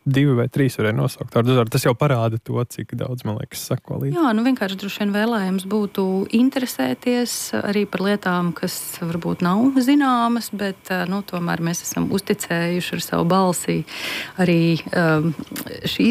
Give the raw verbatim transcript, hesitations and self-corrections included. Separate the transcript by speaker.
Speaker 1: divi vai trīs varēja nosaukt. Tas jau parāda to, cik daudz, man liekas, sako līdzi.
Speaker 2: Jā, nu vienkārši droši vien vēlējums būtu interesēties arī par lietām, kas varbūt nav zināmas, bet nu, tomēr mēs esam uzticējuši ar savu balsi arī um, šīs